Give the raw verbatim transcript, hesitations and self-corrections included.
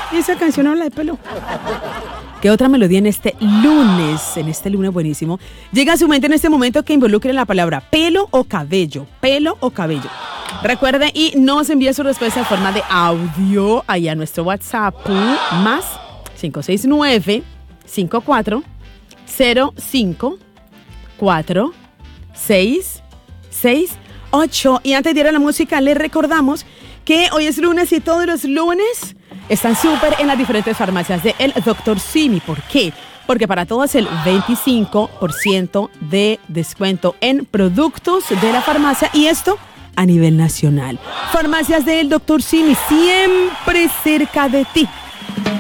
Y esa canción habla de pelo. ¿Qué otra melodía en este lunes, en este lunes buenísimo, llega a su mente en este momento que involucre la palabra pelo o cabello? Pelo o cabello. Recuerde y nos envíe su respuesta en forma de audio ahí a nuestro WhatsApp más cinco seis nueve, cinco cuatro cero cinco, cuatro seis seis ocho. Y antes de ir a la música, les recordamos que hoy es lunes y todos los lunes están súper en las diferentes farmacias de El Doctor Simi. ¿Por qué? Porque para todos el veinticinco por ciento de descuento en productos de la farmacia y esto a nivel nacional. Farmacias de El Doctor Simi, siempre cerca de ti.